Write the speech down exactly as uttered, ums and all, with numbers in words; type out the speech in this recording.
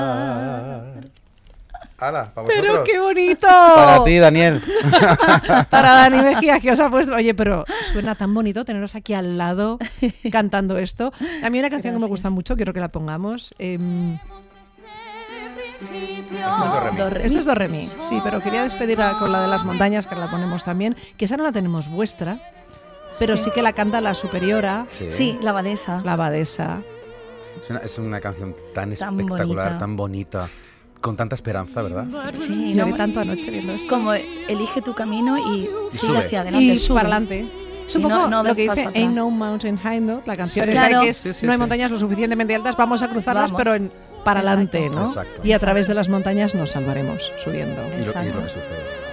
¡Hala, para ¡Pero vosotros! qué bonito! Para ti, Daniel. Para Dani Mejías, que os ha puesto... Oye, pero suena tan bonito teneros aquí al lado cantando esto. A mí una canción Gracias. que me gusta mucho, quiero que la pongamos. Eh, Esto es do re mi. Do re mi. esto es do re mi, sí, pero quería despedirla con la de las montañas, que la ponemos también, que esa no la tenemos vuestra, pero sí, Sí. que la canta la superiora, Sí. Sí, la abadesa. la abadesa. Es una, es una canción tan, Tan espectacular, bonita. tan bonita, con tanta esperanza, ¿verdad? Sí, Lloré no, tanto anoche viendo esto. como elige tu camino y, Y sigue sube. hacia adelante. Y sube. para adelante. Es un Y no- poco no lo des que dice paso atrás. Ain't No Mountain High Enough, la canción Sí. esta Claro. que es, Sí, sí, no hay sí. montañas lo suficientemente altas, vamos a cruzarlas, Vamos. pero en, para Exacto. adelante, ¿no? Exacto. Y a través de las montañas nos salvaremos subiendo. Y lo, y lo Exacto. que sucede.